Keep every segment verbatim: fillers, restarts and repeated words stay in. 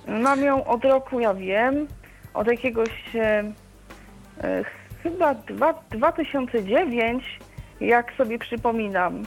Mam ją od roku, ja wiem, od jakiegoś e, e, chyba dwa, dwa tysiące dziewiątego, jak sobie przypominam.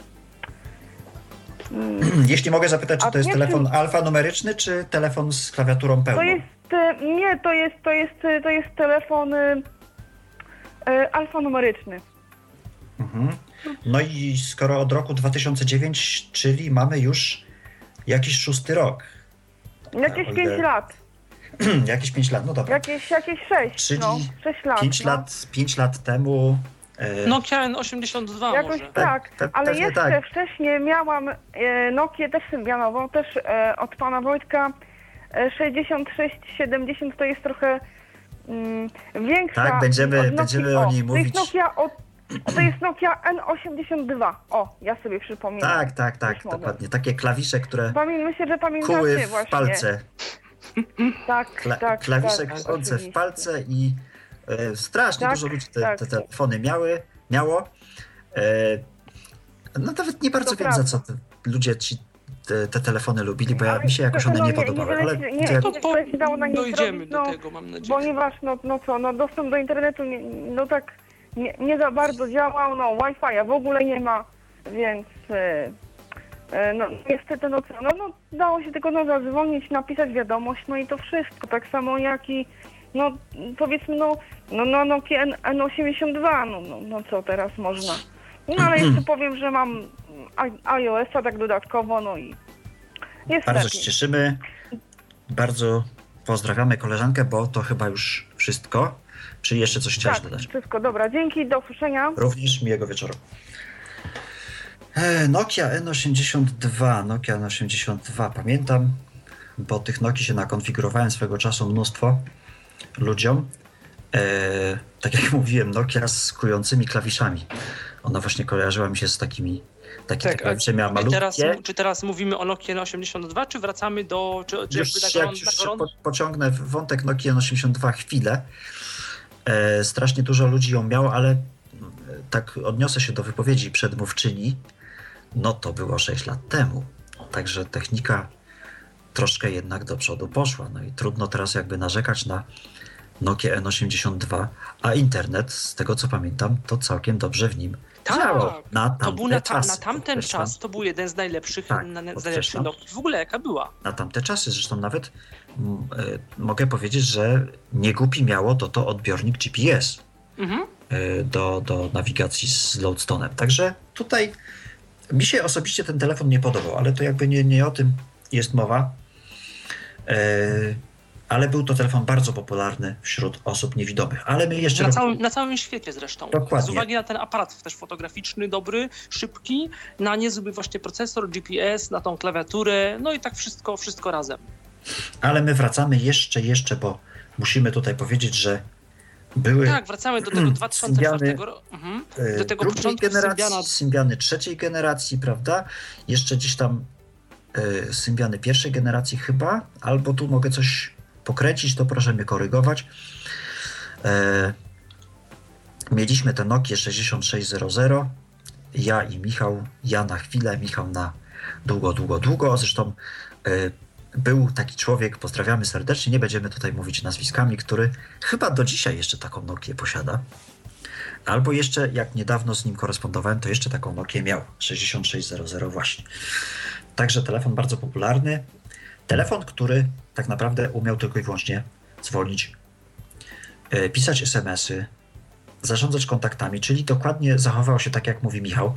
Jeśli mogę zapytać, czy A to jest nie, telefon czy- alfanumeryczny, czy telefon z klawiaturą pełną? To jest, e, nie, to jest, to jest, e, to jest telefon e, e, alfanumeryczny. Mhm. No i skoro od roku dwa tysiące dziewiątego, czyli mamy już jakiś szósty rok. Jakieś O ile- pięć lat, Jakieś pięć lat, no dobra. jakieś, jakieś sześć, Czyli no, sześć lat. pięć no. lat, pięć lat temu... E, Nokia N osiemdziesiąt dwa Jakoś może. tak, Pe- pe- ale pewnie jeszcze tak. wcześniej miałam e, Nokię też symbianową, też e, od pana Wojtka. E, sześćdziesiąt sześć siedemdziesiąt to jest trochę mm, większa. Tak, będziemy- od Nokii. będziemy o niej mówić. To jest Nokia, od, to jest Nokia N osiemdziesiąt dwa. O, ja sobie przypominam. tak, tak, tak, Już mogę. dokładnie. Takie klawisze, które Pamię- myślę, że pamiętacie kuły w właśnie. palce. Tak, Kla- tak, klawisze tak, kłujące w oczywiście. palce i e, strasznie Tak, dużo ludzi te, tak. te telefony miały, miało. E, no nawet nie bardzo To wiem, za prawda. co te, ludzie ci te, te telefony lubili, bo ja, Ale mi się jakoś no, one nie nie- podobały, nie ale wyleci- nie- widzę, jak- To po, Coś się dało na niej dojdziemy zrobić, do no, tego, mam nadzieję. Ponieważ, no, no co, no dostęp do internetu nie, no tak nie, nie za bardzo działał, no Wi-Fi'a w ogóle nie ma, więc e, e, no niestety, no co, no, no dało się tylko no zadzwonić, napisać wiadomość, no i to wszystko, tak samo jak i, no powiedzmy, no, no, no Nokia N osiemdziesiąt dwa, no, no, no co teraz można. No ale jeszcze powiem, że mam i- iOS-a tak dodatkowo, no i jest bardzo lepiej. się cieszymy. Bardzo pozdrawiamy koleżankę, bo to chyba już wszystko. Czy jeszcze coś chciałaś Tak, dodać? wszystko, dobra, dzięki, do usłyszenia. Również miłego wieczoru. E, Nokia N osiemdziesiąt dwa, Nokia N osiemdziesiąt dwa, pamiętam, bo tych Nokii się nakonfigurowałem swego czasu mnóstwo ludziom. E, tak jak mówiłem, Nokia z kującymi klawiszami. Ona właśnie kojarzyła mi się z takimi, takie Tak, te klawisze miała Czy malutkie. teraz, czy teraz mówimy o Nokia N osiemdziesiąt dwa, czy wracamy do... Czy, czy Już jakby jak na, już na się gorąco? po, pociągnę w wątek Nokia N osiemdziesiąt dwa chwilę. E, strasznie dużo ludzi ją miało, ale e, tak odniosę się do wypowiedzi przedmówczyni. No to było sześć lat temu. Także technika troszkę jednak do przodu poszła. No i trudno teraz jakby narzekać na Nokia N osiemdziesiąt dwa, a internet, z tego co pamiętam, to całkiem dobrze w nim Tak, działał. Na tamte To był na, ta, czasy. na tamten podkreślam. czas, to był jeden z najlepszych, Tak, na, z najlepszych podkreślam. Nokii w ogóle, jaka była. Na tamte czasy. Zresztą nawet m, e, mogę powiedzieć, że nie głupi miało to to odbiornik G P S Mhm. e, do, do nawigacji z Loadstone'em. Także tutaj mi się osobiście ten telefon nie podobał, ale to jakby nie, nie o tym jest mowa. E, ale był to telefon bardzo popularny wśród osób niewidomych. Ale my jeszcze... Na całym, na całym świecie zresztą. Dokładnie. Z uwagi na ten aparat też fotograficzny, dobry, szybki, na niezły właśnie procesor, G P S, na tą klawiaturę, no i tak wszystko, wszystko razem. Ale my wracamy jeszcze, jeszcze, bo musimy tutaj powiedzieć, że były Tak, wracamy do tego dwa tysiące czwartego roku. Mhm. e, Do tego drugiej początku generacji, Symbiana. Symbiany trzeciej generacji, prawda? Jeszcze gdzieś tam e, Symbiany pierwszej generacji chyba, albo tu mogę coś pokręcić, to proszę mnie korygować. E, mieliśmy tę Nokię sześćdziesiąt sześć zero. Ja i Michał, ja na chwilę, Michał na długo, długo, długo. Zresztą e, był taki człowiek, pozdrawiamy serdecznie, nie będziemy tutaj mówić nazwiskami, który chyba do dzisiaj jeszcze taką Nokię posiada. Albo jeszcze, jak niedawno z nim korespondowałem, to jeszcze taką Nokię miał. sześćdziesiąt sześć zero właśnie. Także telefon bardzo popularny. Telefon, który tak naprawdę umiał tylko i wyłącznie dzwonić, e, pisać es em esy, zarządzać kontaktami, czyli dokładnie zachował się tak, jak mówi Michał.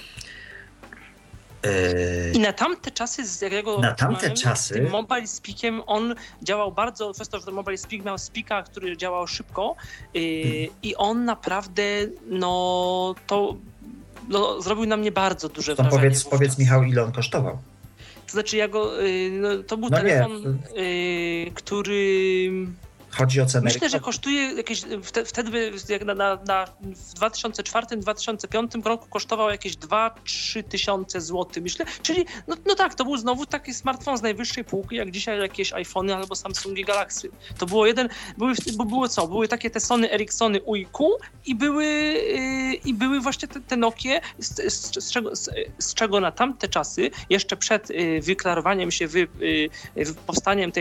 E, I na tamte czasy, z jakiego Na tamte otrzymałem, czasy- z tym Mobile Speakiem on działał bardzo, przez to, że ten Mobile Speak miał speaka, który działał szybko yy, i on naprawdę, no to no, zrobił na mnie bardzo duże to wrażenie powiedz, wówczas. powiedz Michał, ile on kosztował? To znaczy ja go, yy, no, to był No nie, telefon, yy, który... Chodzi o cenę. Myślę, że kosztuje jakieś, wte- wtedy jak na, na, na, w dwa tysiące czwartym dwa tysiące piątym roku kosztował jakieś dwa trzy tysiące złotych, myślę. Czyli, no, no tak, to był znowu taki smartfon z najwyższej półki, jak dzisiaj jakieś iPhony albo Samsungi Galaxy. To było jeden, były, bo było co? Były takie te Sony Ericssony U I Q i były, yy, i były właśnie te, te Nokie, z, z, z, czego, z, z czego na tamte czasy, jeszcze przed yy, wyklarowaniem się, wy, yy, powstaniem tej